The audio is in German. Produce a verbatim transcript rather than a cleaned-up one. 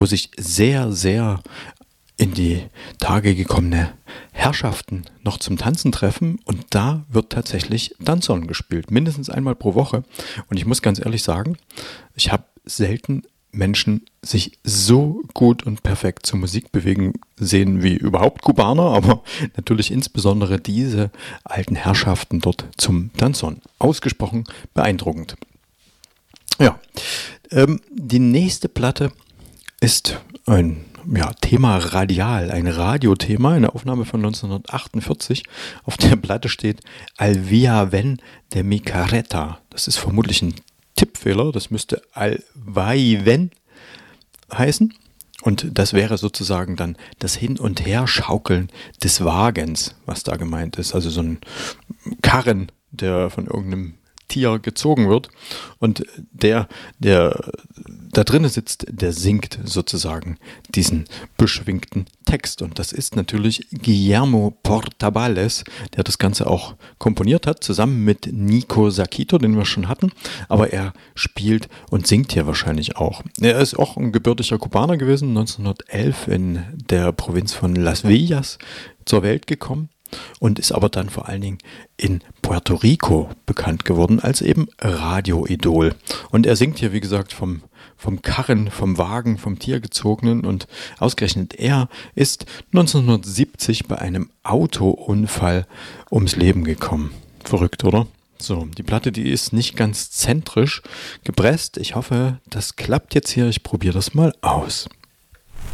wo sich sehr, sehr in die Tage gekommene Herrschaften noch zum Tanzen treffen, und da wird tatsächlich Danzon gespielt, mindestens einmal pro Woche. Und ich muss ganz ehrlich sagen, ich habe selten Menschen sich so gut und perfekt zur Musik bewegen sehen wie überhaupt Kubaner, aber natürlich insbesondere diese alten Herrschaften dort zum Danzon. Ausgesprochen beeindruckend. Ja, ähm, die nächste Platte ist ein ja, Thema Radial, ein Radiothema, eine Aufnahme von neunzehnhundertachtundvierzig. Auf der Platte steht Al Vaiven de mi carreta. Das ist vermutlich ein Tippfehler, das müsste Al Vaiven heißen. Und das wäre sozusagen dann das Hin- und Herschaukeln des Wagens, was da gemeint ist. Also so ein Karren, der von irgendeinem Tier gezogen wird, und der, der da drinnen sitzt, der singt sozusagen diesen beschwingten Text. Und das ist natürlich Guillermo Portabales, der das Ganze auch komponiert hat, zusammen mit Nico Sakito, den wir schon hatten. Aber er spielt und singt hier wahrscheinlich auch. Er ist auch ein gebürtiger Kubaner gewesen, neunzehnhundertelf in der Provinz von Las Villas zur Welt gekommen. Und ist aber dann vor allen Dingen in Puerto Rico bekannt geworden als eben Radioidol. Und er singt hier, wie gesagt, vom, vom Karren, vom Wagen, vom Tiergezogenen, und ausgerechnet er ist neunzehnhundertsiebzig bei einem Autounfall ums Leben gekommen. Verrückt, oder? So, die Platte, die ist nicht ganz zentrisch gepresst. Ich hoffe, das klappt jetzt hier. Ich probiere das mal aus.